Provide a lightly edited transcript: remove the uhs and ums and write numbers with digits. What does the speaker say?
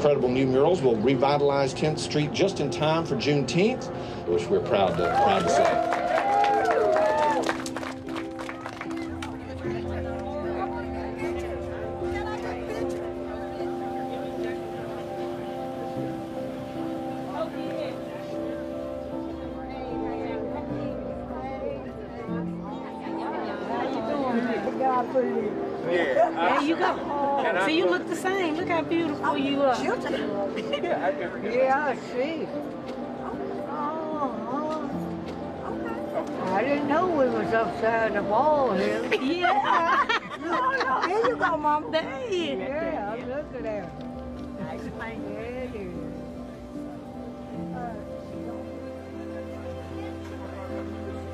incredible new murals will revitalize 10th Street just in time for Juneteenth, which we're proud to say. There you go. See, you look the same. Look how beautiful you are. Yeah, I see. I didn't know we was upside the wall here. Yeah. Here you go, Mama. There you go. Yeah, look at that. Nice paint. Yeah, it is.